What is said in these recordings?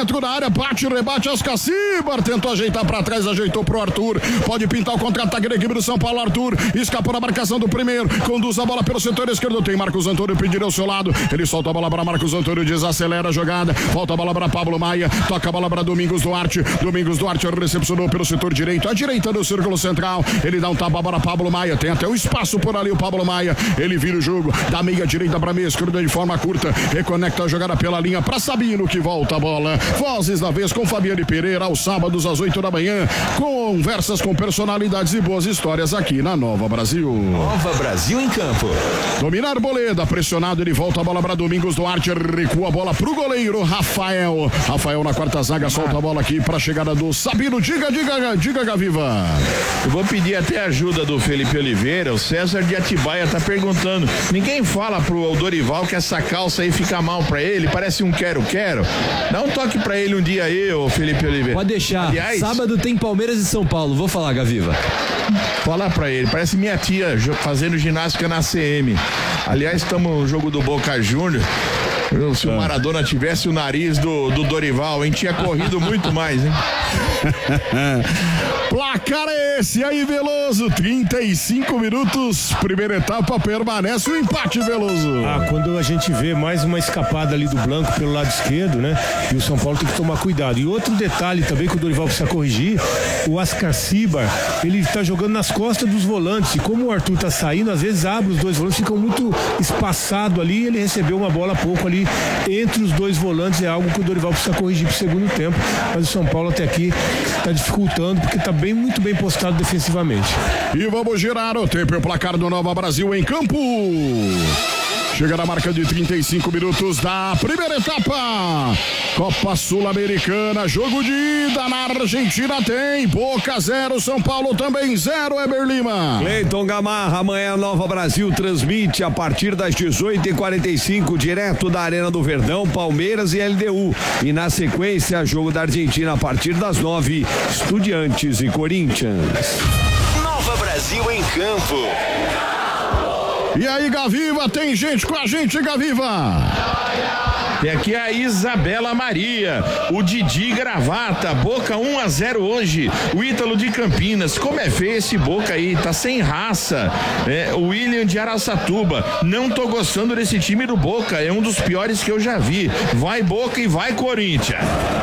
dentro da área, bate, rebate, Ascacibar, tentou ajeitar pra trás, ajeitou pro Arthur, pode pintar o contra-ataque da equipe do São Paulo. Arthur escapou na marcação do primeiro, conduz a bola pelo setor esquerdo, tem Marcos Antônio pedindo ao seu lado, ele solta a bola para Marcos Antônio, desacelera a jogada, volta a bola para Pablo Maia, toca a bola para Domingos Duarte recepcionou pelo setor direito, à direita do círculo central, ele dá um tapa para Pablo Maia, tem até o espaço por ali o Pablo Maia, ele vira o jogo, da meia direita para meia esquerda de forma curta, reconecta a jogada pela linha para Sabino, que volta a bola. Vozes da vez com Fabiane Pereira, aos sábados às 8 da manhã, conversas com personalidades e boas histórias aqui na Nova Brasil. Nova Brasil em campo. Domina Arboleda, pressionado, ele volta a bola para Domingos Duarte, recua a bola pro goleiro Rafael na quarta zaga, solta a bola aqui para a chegada do Sabino. Diga, Gaviva. Eu vou pedir até a ajuda do Felipe Oliveira. O César de Atibaia tá perguntando, ninguém fala pro Dorival que essa calça aí fica mal pra ele, parece um quero-quero. Dá um toque pra ele um dia aí, ô Felipe Oliveira. Pode deixar. Aliás, sábado tem Palmeiras e São Paulo, vou falar, Gaviva. Falar pra ele, parece minha tia fazendo ginástica na CM. Aliás, estamos no jogo do Boca Júnior. Se o Maradona tivesse o nariz do Dorival, hein? Tinha corrido muito mais, hein? Placar é esse aí, Veloso, 35 minutos, primeira etapa, permanece o empate, Veloso. Quando a gente vê mais uma escapada ali do Blanco pelo lado esquerdo, né? E o São Paulo tem que tomar cuidado. E outro detalhe também que o Dorival precisa corrigir, o Ascacibar, ele tá jogando nas costas dos volantes, e como o Arthur tá saindo, às vezes abre os dois volantes, ficam muito espaçados ali, e ele recebeu uma bola pouco ali entre os dois volantes, é algo que o Dorival precisa corrigir pro segundo tempo, mas o São Paulo até aqui tá dificultando, porque tá muito bem postado defensivamente. E vamos girar o tempo e o placar do Nova Brasil em campo. Chega na marca de 35 minutos da primeira etapa. Copa Sul-Americana, jogo de ida na Argentina tem Boca 0, São Paulo também 0, Eber Lima. Cleiton Gamarra, amanhã Nova Brasil transmite a partir das 18h45, direto da Arena do Verdão, Palmeiras e LDU. E na sequência, jogo da Argentina a partir das 9, Estudiantes e Corinthians. Nova Brasil em campo. E aí, Gaviva, tem gente com a gente, Gaviva. E aqui a Isabela Maria, o Didi Gravata, Boca 1-0 hoje, o Ítalo de Campinas, como é feio esse Boca aí, tá sem raça, o William de Araçatuba, não tô gostando desse time do Boca, é um dos piores que eu já vi, vai Boca e vai Corinthians.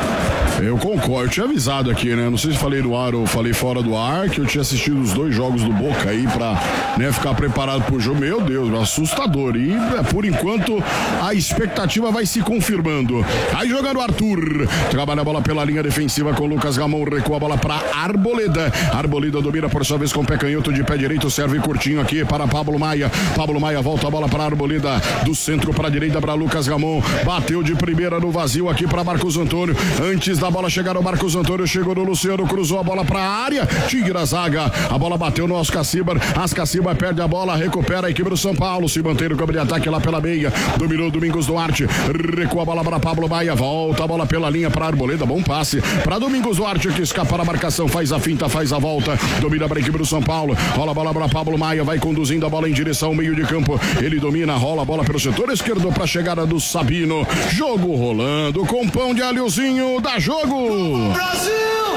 Eu concordo, eu tinha avisado aqui, né? Não sei se falei no ar ou falei fora do ar, que eu tinha assistido os 2 jogos do Boca aí pra, né, ficar preparado pro jogo. Meu Deus, assustador. E por enquanto a expectativa vai se confirmando. Aí jogando o Arthur, trabalha a bola pela linha defensiva com o Lucas Gamão, recua a bola pra Arboleda. Arboleda domina por sua vez com o pé canhoto de pé direito, serve curtinho aqui para Pablo Maia. Pablo Maia volta a bola pra Arboleda, do centro pra direita pra Lucas Gamão, bateu de primeira no vazio aqui pra Marcos Antônio. Antes da bola chegar o Marcos Antônio, chegou no Luciano, cruzou a bola para a área, tira a zaga, a bola bateu no Ascacibar perde a bola, recupera a equipe do São Paulo, se mantém no campo de ataque lá pela meia, dominou Domingos Duarte, recua a bola para Pablo Maia, volta a bola pela linha para Arboleda, bom passe para Domingos Duarte, que escapa na marcação, faz a finta, faz a volta, domina para a equipe do São Paulo, rola a bola para Pablo Maia, vai conduzindo a bola em direção ao meio de campo, ele domina, rola a bola pelo setor esquerdo para a chegada do Sabino, jogo rolando com pão de alhozinho, da jogo Brasil!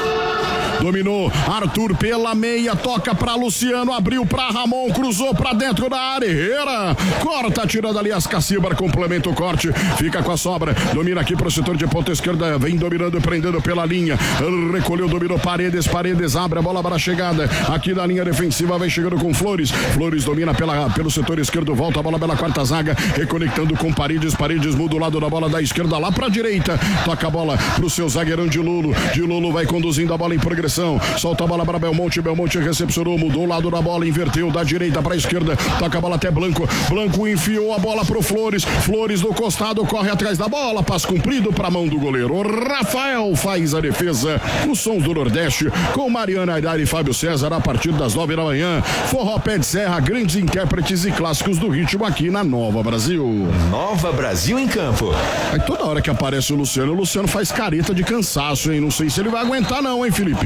Dominou Arthur pela meia, toca pra Luciano, abriu pra Ramon, cruzou pra dentro da área, Herrera corta, tira dali Ascacibar, complementa o corte, fica com a sobra, domina aqui pro setor de ponta esquerda, vem dominando, prendendo pela linha, recolheu, dominou Paredes abre a bola para a chegada, aqui da linha defensiva, vai chegando com Flores domina pelo setor esquerdo, volta a bola pela quarta zaga, reconectando com Paredes muda o lado da bola da esquerda lá pra direita, toca a bola pro seu zagueirão de Lulo vai conduzindo a bola em progressão, solta a bola para Belmonte recepcionou, mudou o lado da bola, inverteu da direita para a esquerda, toca a bola até Blanco enfiou a bola pro Flores do costado, corre atrás da bola, passe cumprido para a mão do goleiro, Rafael faz a defesa, os sons do Nordeste, com Mariana Aidar e Fábio César, a partir das 9 da manhã, Forró Pé de Serra, grandes intérpretes e clássicos do ritmo aqui na Nova Brasil. Nova Brasil em campo. Aí toda hora que aparece o Luciano faz careta de cansaço, hein? Não sei se ele vai aguentar não, hein, Felipe?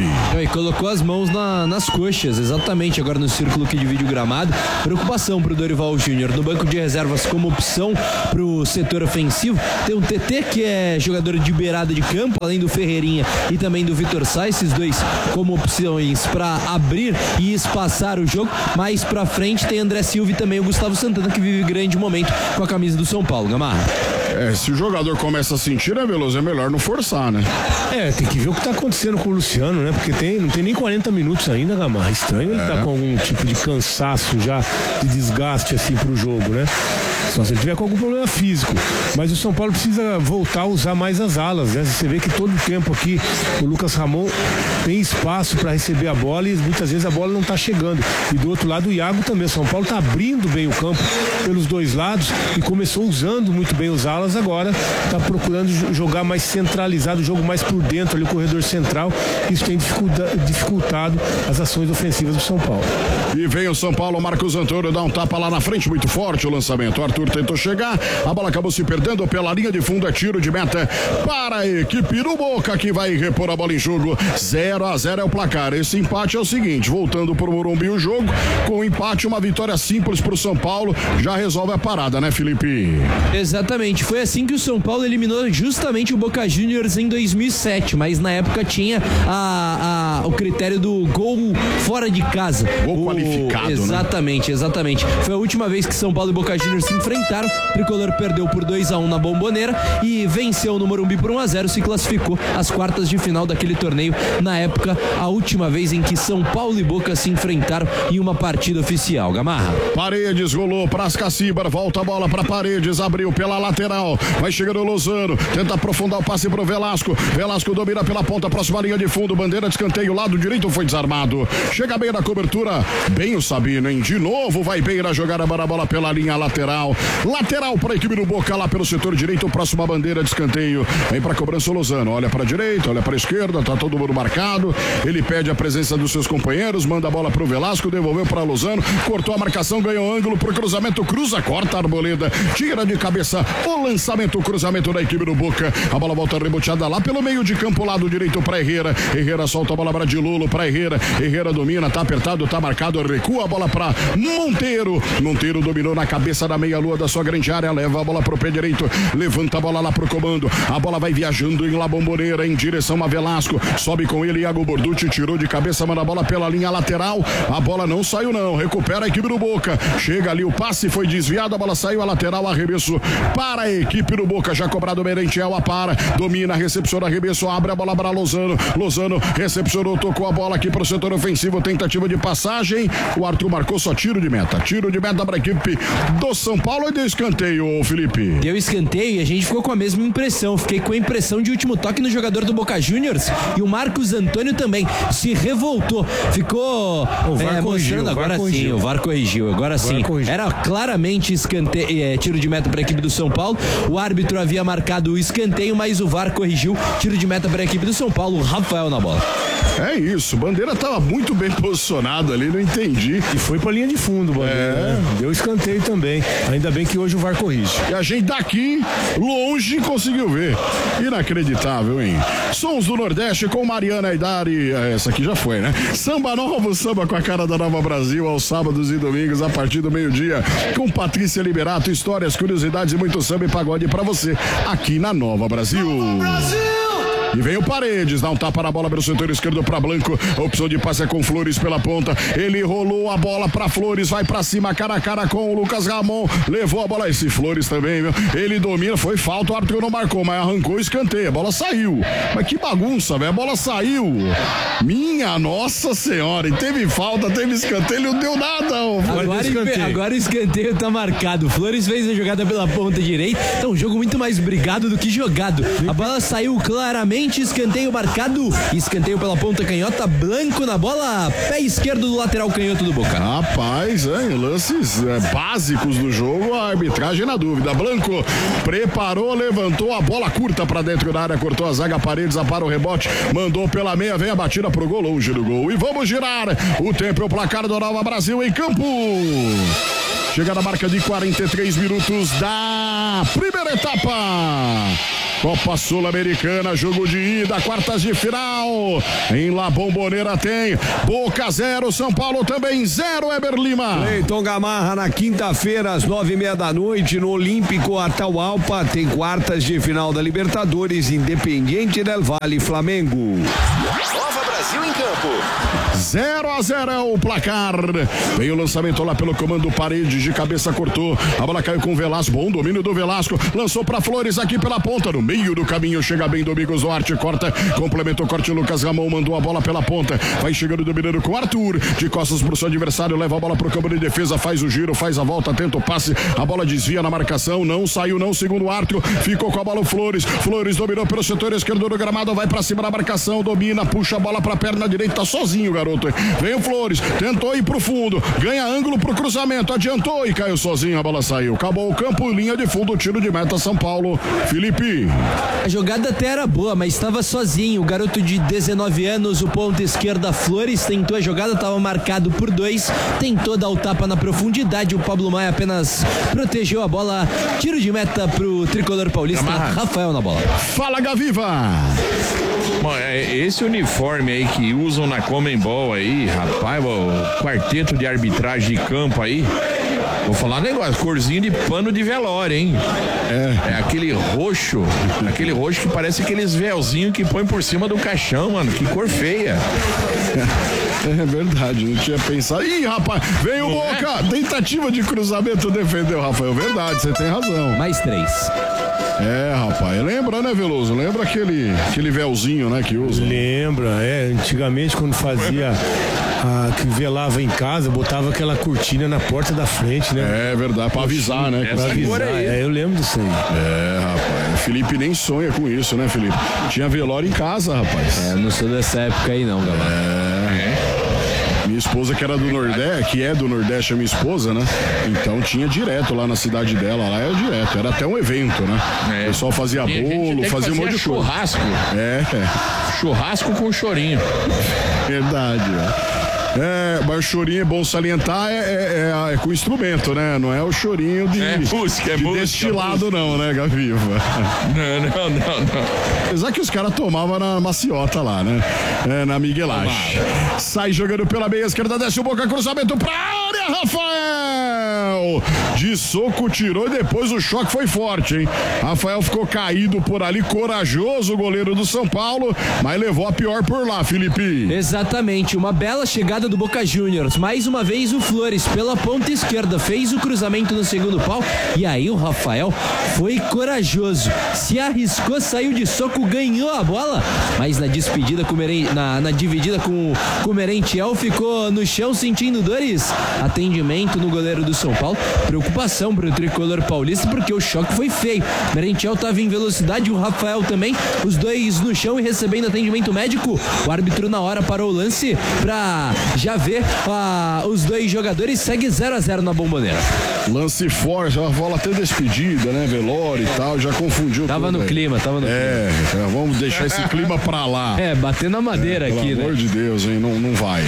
E colocou as mãos nas coxas, exatamente, agora no círculo que divide o gramado. Preocupação pro Dorival Júnior. No banco de reservas, como opção pro setor ofensivo, tem o TT, que é jogador de beirada de campo, além do Ferreirinha e também do Vitor Sá, esses dois como opções para abrir e espaçar o jogo. Mais pra frente tem André Silva e também o Gustavo Santana, que vive grande momento com a camisa do São Paulo. Gamarra. Se o jogador começa a sentir, né, Veloso? É melhor não forçar, né? Tem que ver o que tá acontecendo com o Luciano, né? Porque não tem nem 40 minutos ainda, Gamarra. Estranho ele tá com algum tipo de cansaço já, de desgaste assim pro jogo, né? Só se ele tiver com algum problema físico. Mas o São Paulo precisa voltar a usar mais as alas, né? Você vê que todo o tempo aqui o Lucas Ramon tem espaço para receber a bola e muitas vezes a bola não tá chegando. E do outro lado o Iago também. O São Paulo tá abrindo bem o campo pelos dois lados e começou usando muito bem os alas, agora tá procurando jogar mais centralizado, o jogo mais por dentro ali, o corredor central. Isso tem dificultado as ações ofensivas do São Paulo. E vem o São Paulo, Marcos Antônio dá um tapa lá na frente, muito forte o lançamento. Arthur tentou chegar, a bola acabou se perdendo pela linha de fundo, é tiro de meta para a equipe do Boca, que vai repor a bola em jogo. 0-0 é o placar. Esse empate é o seguinte, voltando pro Morumbi o jogo, com o empate, uma vitória simples pro São Paulo, já resolve a parada, né, Felipe? Exatamente, foi assim que o São Paulo eliminou justamente o Boca Juniors em 2007, mas na época tinha o critério do gol fora de casa. Gol qualificado, exatamente, né? Exatamente. Foi a última vez que São Paulo e Boca Juniors se enfrentaram. O Tricolor perdeu por 2-1 na Bomboneira e venceu no Morumbi por 1-0, se classificou às quartas de final daquele torneio. Na época, a última vez em que São Paulo e Boca se enfrentaram em uma partida oficial. Gamarra. Paredes rolou para Ascacibar, volta a bola para Paredes, abriu pela lateral, vai chegando o Lozano, tenta aprofundar o passe pro Velasco. Velasco domina pela ponta, próxima linha de fundo, bandeira de escanteio, lado direito foi desarmado. Chega bem na cobertura, bem o Sabino, hein? De novo vai bem na jogada, a bola pela linha lateral. Lateral para a equipe do Boca, lá pelo setor direito, próxima bandeira de escanteio. Vem para cobrança o Lozano, olha para direita, olha para esquerda, tá todo mundo marcado. Ele pede a presença dos seus companheiros, manda a bola pro Velasco, devolveu para Lozano, cortou a marcação, ganhou ângulo pro cruzamento, cruza, corta a Arboleda, tira de cabeça o lançamento, o cruzamento da equipe do Boca. A bola volta reboteada lá pelo meio de campo, lado direito para Herrera. Herrera solta a bola para Dilulo, para Herrera. Herrera domina, tá apertado, tá marcado, recua a bola para Monteiro. Monteiro dominou na cabeça da meia-lua da sua grande área, leva a bola pro pé direito, levanta a bola lá pro comando. A bola vai viajando em La Bombonera em direção a Velasco. Sobe com ele, Iago Borducci tirou de cabeça, manda a bola pela linha lateral. A bola não saiu não, recupera a equipe do Boca. Chega ali, o passe foi desviado, a bola saiu a lateral, arremesso para a equipe do Boca, já cobrado Merentiel, a para, domina, recepciona, arremesso, abre a bola para Lozano. Lozano recepcionou, tocou a bola aqui pro setor ofensivo, tentativa de passagem. O Arthur marcou só tiro de meta para a equipe do São Paulo e deu escanteio, Felipe. Deu escanteio e a gente ficou com a mesma impressão. Fiquei com a impressão de último toque no jogador do Boca Juniors e o Marcos Antônio também se revoltou. Ficou mostrando agora sim, o VAR corrigiu. Agora sim, era claramente escanteio, tiro de meta para a equipe do São Paulo. O árbitro havia marcado o escanteio, mas o VAR corrigiu. Tiro de meta para a equipe do São Paulo. Rafael na bola. É isso, Bandeira estava muito bem posicionado ali, não entendi. E foi pra linha de fundo, Bandeira. Né? Deu escanteio também. Ainda bem que hoje o VAR corrige. E a gente daqui, longe, conseguiu ver. Inacreditável, hein? Sons do Nordeste com Mariana Aidari. Essa aqui já foi, né? Samba novo, samba com a cara da Nova Brasil, aos sábados e domingos, a partir do meio-dia, com Patrícia Liberato, histórias, curiosidades e muito samba e pagode pra você, aqui na Nova Brasil. E vem o Paredes, dá um tapa na bola pelo setor esquerdo para Blanco. A opção de passe é com Flores pela ponta. Ele rolou a bola para Flores, vai para cima, cara a cara com o Lucas Ramon. Levou a bola, esse Flores também, viu? Ele domina, foi falta, o Arthur não marcou, mas arrancou o escanteio. A bola saiu. Mas que bagunça, velho. A bola saiu. Minha Nossa Senhora. E teve falta, teve escanteio, não deu nada. Agora o escanteio tá marcado. Flores fez a jogada pela ponta direita. Então, um jogo muito mais brigado do que jogado. A bola saiu claramente. Escanteio marcado, escanteio pela ponta canhota, Blanco na bola, pé esquerdo do lateral canhoto do Boca. Rapaz, lances básicos do jogo, a arbitragem na dúvida. Blanco preparou, levantou a bola curta pra dentro da área, cortou a zaga, Paredes, apara o rebote, mandou pela meia, vem a batida pro gol, longe do gol. E vamos girar o tempo e o placar do Nova Brasil em campo. Chega na marca de 43 minutos da primeira etapa. Copa Sul-Americana, jogo de ida, quartas de final. Em La Bombonera tem Boca 0, São Paulo também 0, Eber Lima. Cleiton Gamarra na quinta-feira, às 9:30 da noite, no Olímpico Atahualpa, tem quartas de final da Libertadores, Independiente del Valle, Flamengo. Nova Brasil em campo. 0-0 é o placar. Veio o lançamento lá pelo comando Paredes, de cabeça cortou. A bola caiu com o Velasco. Bom domínio do Velasco. Lançou pra Flores aqui pela ponta. No meio do caminho chega bem Domingos Duarte. Corta. Complementa o corte. Lucas Ramon mandou a bola pela ponta. Vai chegando dominando com o Arthur. De costas pro seu adversário. Leva a bola pro campo de defesa. Faz o giro. Faz a volta. Tenta o passe. A bola desvia na marcação. Não saiu não. Segundo o Arthur. Ficou com a bola o Flores. Flores dominou pelo setor esquerdo do gramado. Vai pra cima da marcação. Domina. Puxa a bola pra perna direita. Tá sozinho, garoto. Vem o Flores, tentou ir pro fundo, ganha ângulo pro cruzamento, adiantou e caiu sozinho, a bola saiu. Acabou o campo, linha de fundo, tiro de meta São Paulo. Felipe. A jogada até era boa, mas estava sozinho. O garoto de 19 anos, o ponta esquerda Flores, tentou a jogada, estava marcado por 2, tentou dar o tapa na profundidade. O Pablo Maia apenas protegeu a bola. Tiro de meta pro tricolor paulista. Rafael na bola. Fala, Gaviva. Bom, esse uniforme aí que usam na Comembol aí, rapaz, o quarteto de arbitragem de campo aí, vou falar um negócio, corzinho de pano de velório, hein? É aquele roxo que parece aqueles véuzinhos que põe por cima do caixão, mano, que cor feia. É verdade, não tinha pensado. Ih, rapaz, veio o Boca, tentativa de cruzamento, defendeu, Rafael, verdade, você tem razão. Mais 3. É, rapaz, lembra, né, Veloso? Lembra aquele véuzinho, né, que usa? Lembra, antigamente quando fazia que velava em casa, botava aquela cortina na porta da frente, né? É verdade, pra avisar, né? Pra avisar, eu lembro disso aí. É, rapaz, o Felipe nem sonha com isso, né, Felipe? Tinha velório em casa, rapaz. Não sou dessa época aí não, galera. Minha esposa que era do Nordeste, que é do Nordeste, a minha esposa, né? Então tinha direto lá na cidade dela, lá era direto, era até um evento, né? O pessoal fazia bolo, fazia um monte de coisa. Churrasco. Churrasco com chorinho. Verdade, mas o chorinho é bom salientar, é com instrumento, né? Não é o chorinho de música, destilado, não, né, Gaviva? Não. Apesar que os caras tomavam na maciota lá, né? Na Miguelage. Sai jogando pela meia esquerda, desce o Boca, cruzamento pra área, Rafael! De soco tirou e depois o choque foi forte, hein? Rafael ficou caído por ali, corajoso o goleiro do São Paulo, mas levou a pior por lá, Felipe. Exatamente, uma bela chegada do Boca Juniors. Mais uma vez o Flores pela ponta esquerda fez o cruzamento no segundo pau e aí o Rafael foi corajoso, se arriscou, saiu de soco, ganhou a bola, mas na despedida na dividida com o Merentiel ficou no chão sentindo dores. Atendimento no goleiro do São Paulo, preocupação pro tricolor paulista porque o choque foi feio. Merentiel estava em velocidade, o Rafael também, os dois no chão e recebendo atendimento médico. O árbitro na hora parou o lance pra já ver os dois jogadores. Segue 0-0 na Bombonera. Lance forte, a bola até despedida, né? Velório e tal, já confundiu. Tava no clima. Vamos deixar esse clima pra lá. Bater na madeira aqui, né? Pelo amor de Deus, hein? Não vai.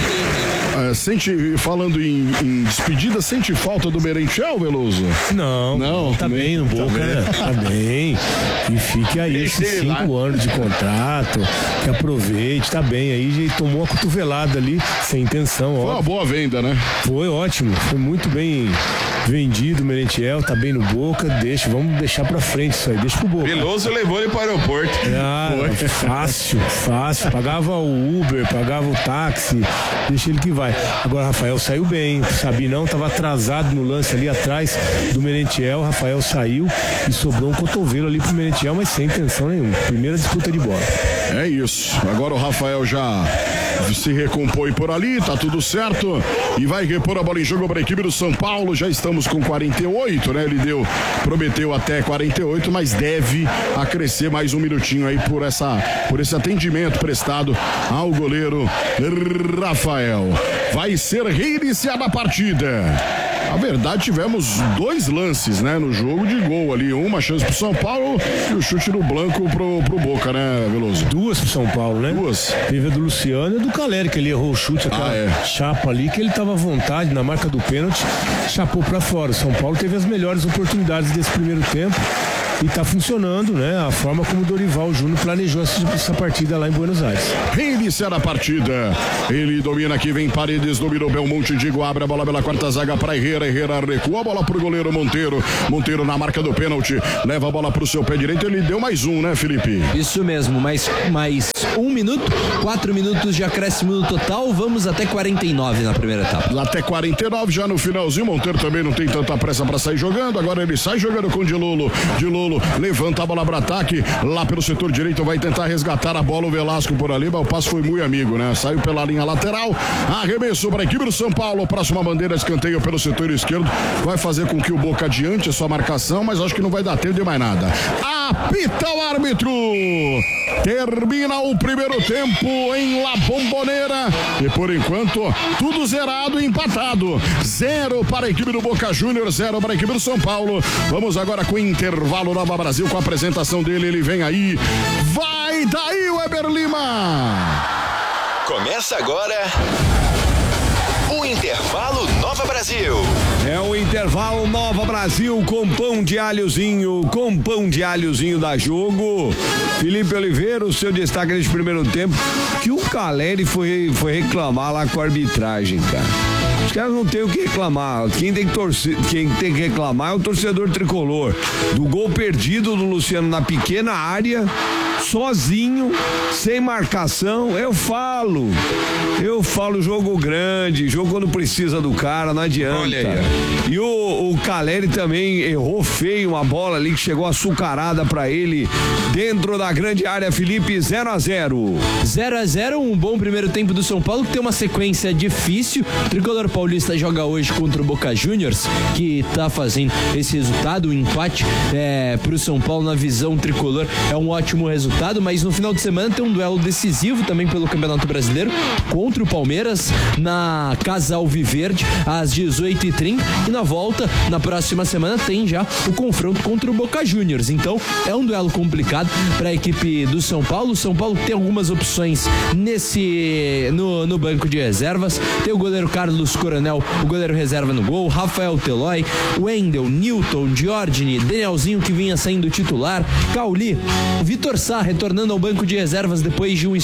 Falando em despedida, sente falta do Merentiel, Veloso? Não, tá bem no Boca, tá bem. E fique aí esses 5 anos de contrato, que aproveite, tá bem aí, tomou uma cotovelada ali, sem intenção, ó. Foi uma boa venda, né? Foi ótimo, foi muito bem vendido o Merentiel, tá bem no Boca, vamos deixar pra frente isso aí, deixa pro Boca. Veloso levou ele para o aeroporto. Fácil, pagava o Uber, pagava o táxi, deixa ele que vai. Agora Rafael saiu bem, o Sabinão tava atrasado no lance ali atrás do Merentiel, Rafael saiu e sobrou um cotovelo ali pro Merentiel, mas sem intenção nenhuma, primeira disputa de bola. É isso, agora o Rafael já se recompõe por ali, tá tudo certo e vai repor a bola em jogo para a equipe do São Paulo. Já estamos com 48, né? Ele prometeu até 48, mas deve acrescer mais um minutinho aí por esse atendimento prestado ao goleiro Rafael. Vai ser reiniciada a partida. Na verdade, tivemos 2 lances, né, no jogo de gol ali. Uma chance pro São Paulo e o chute no blanco pro Boca, né, Veloso? 2 pro São Paulo, né? 2. Teve a do Luciano e a do Caleri, que ele errou o chute, aquela chapa ali, que ele tava à vontade na marca do pênalti, chapou pra fora. O São Paulo teve as melhores oportunidades desse primeiro tempo. e tá funcionando, né? A forma como o Dorival Júnior planejou essa partida lá em Buenos Aires. Reiniciar a partida. Ele domina aqui, vem Paredes, dominou Belmonte, Digo abre a bola pela quarta zaga para Herrera recua a bola pro goleiro Monteiro na marca do pênalti, leva a bola pro seu pé direito, ele deu mais um, né, Felipe? Isso mesmo, mais 1 minuto, 4 minutos de acréscimo no total, vamos até 49 na primeira etapa. Até 49, já no finalzinho, Monteiro também não tem tanta pressa para sair jogando, agora ele sai jogando com Dilolo, levanta a bola para ataque, lá pelo setor direito, vai tentar resgatar a bola, o Velasco por ali, mas o passo foi muito amigo, né? Saiu pela linha lateral, arremesso para a equipe do São Paulo, próxima bandeira, escanteio pelo setor esquerdo, vai fazer com que o Boca adiante a sua marcação, mas acho que não vai dar tempo de mais nada. Apita o árbitro, termina o primeiro tempo em La Bombonera e por enquanto tudo zerado e empatado, 0 para a equipe do Boca Júnior, 0 para a equipe do São Paulo. Vamos agora com o intervalo Nova Brasil, com a apresentação dele, ele vem aí, vai daí o Weber Lima. Começa agora o Intervalo Nova Brasil. É o Intervalo Nova Brasil com pão de alhozinho da Jogo. Felipe Oliveira, o seu destaque nesse primeiro tempo, que o Caleri foi reclamar lá com a arbitragem, cara. Os caras não têm o que reclamar. Quem tem que reclamar é o torcedor tricolor. Do gol perdido do Luciano na pequena área, sozinho, sem marcação. Eu falo jogo grande, jogo quando precisa do cara, não adianta. Olha aí. E o Caleri também errou feio uma bola ali que chegou açucarada pra ele dentro da grande área. Felipe, 0-0. 0-0, um bom primeiro tempo do São Paulo, que tem uma sequência difícil. O tricolor paulista joga hoje contra o Boca Juniors, que tá fazendo esse resultado, o empate pro São Paulo na visão tricolor é um ótimo resultado, mas no final de semana tem um duelo decisivo também pelo Campeonato Brasileiro contra o Palmeiras na Casa Alviverde às 18h30 e na volta, na próxima semana, tem já o confronto contra o Boca Juniors. Então é um duelo complicado para a equipe do São Paulo. O São Paulo tem algumas opções no banco de reservas, tem o goleiro Carlos Coronel, o goleiro reserva no gol, Rafael Teloy, Wendel, Newton, Diordini, Danielzinho, que vinha saindo titular, Cauli, Vitor Sá retornando ao banco de reservas depois de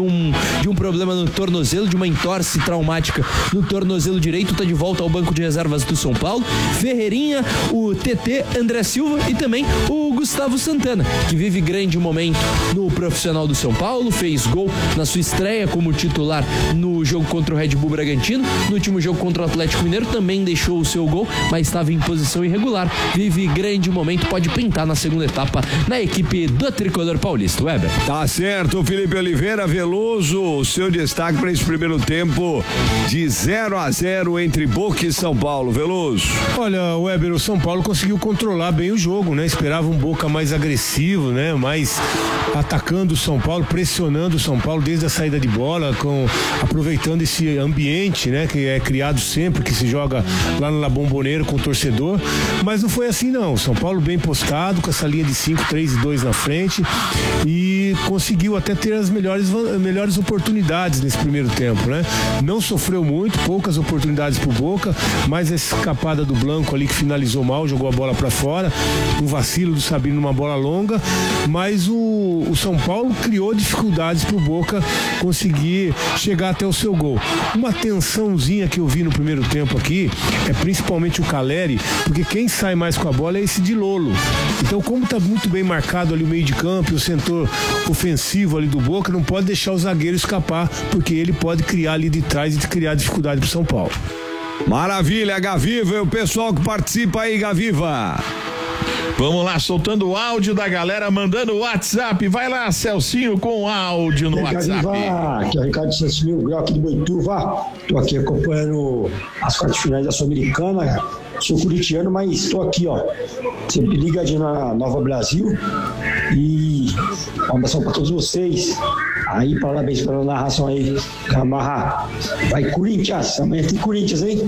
um problema no tornozelo, de uma entorse traumática no tornozelo direito, tá de volta ao banco de reservas do São Paulo, Ferreirinha, o TT, André Silva e também o Gustavo Santana, que vive grande momento no profissional do São Paulo, fez gol na sua estreia como titular no jogo contra o Red Bull Bragantino, no último jogo contra o Atlético Mineiro também deixou o seu gol, mas estava em posição irregular, vive grande momento, pode pintar na segunda etapa na equipe do tricolor paulista. Weber. Tá certo, Felipe Oliveira. Veloso, seu destaque para esse primeiro tempo de 0-0 entre Boca e São Paulo. Veloso. Olha, Weber, o São Paulo conseguiu controlar bem o jogo, né? Esperava um Boca mais agressivo, né? Mais atacando o São Paulo, pressionando o São Paulo desde a saída de bola, aproveitando esse ambiente, né? Que é criado sempre, que se joga lá no La Bombonera com o torcedor, mas não foi assim não. O São Paulo bem postado, com essa linha de 5, 3 e 2 na frente, e conseguiu até ter as melhores oportunidades nesse primeiro tempo, né? Não sofreu muito, poucas oportunidades pro Boca, mas a escapada do Blanco ali que finalizou mal, jogou a bola para fora, um vacilo do Sabino numa bola longa, mas o São Paulo criou dificuldades pro Boca conseguir chegar até o seu gol. Uma tensãozinha que eu vi no primeiro tempo aqui é principalmente o Caleri, porque quem sai mais com a bola é esse Dilolo. Então, como tá muito bem marcado ali o meio de campo e o setor ofensivo ali do Boca, não pode deixar o zagueiro escapar, porque ele pode criar ali de trás e criar dificuldade pro São Paulo. Maravilha, Gaviva, o pessoal que participa aí, Gaviva. Vamos lá, soltando o áudio da galera, mandando o WhatsApp. Vai lá, Celcinho, com o áudio no WhatsApp. Aqui é o Ricardo Santos Mil Grau, aqui de Boituva. Tô aqui acompanhando as quartas finais da Sul-Americana. Sou curitiano, mas estou aqui, ó, sempre ligadinho na Nova Brasil. E um abração para todos vocês. Aí, parabéns pela narração aí, Gamarra. Vai, Corinthians, amanhã tem Corinthians, hein?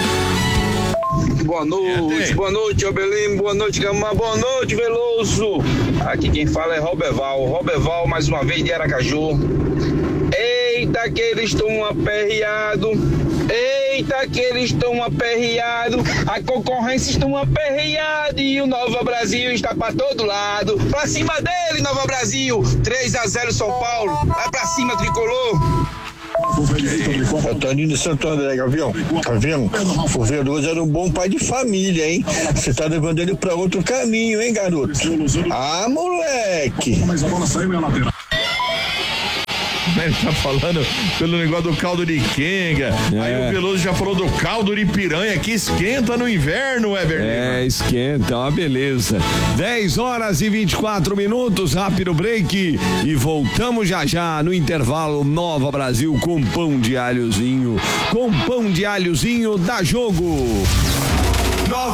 Boa noite, Obelim, boa noite, Gamar, boa noite, Veloso. Aqui quem fala é Roberval, mais uma vez de Aracaju. Eita, que eles estão aperreados. Eita, que eles estão aperreados, a concorrência estão aperreada e o Nova Brasil está para todo lado. Pra cima dele, Nova Brasil, 3-0 São Paulo, vai pra cima, tricolor. Toninho de Santo André, Gavião, tá vendo? O Veloso era um bom pai de família, hein? Você tá levando ele pra outro caminho, hein, garoto? Ah, moleque! Mas a bola saiu e a lateral. Ele tá falando pelo negócio do caldo de quenga. Aí o Veloso já falou do caldo de piranha que esquenta no inverno, Weber. Esquenta, uma beleza. 10h24, rápido break e voltamos já no intervalo. Nova Brasil com pão de alhozinho. Com pão de alhozinho, dá jogo.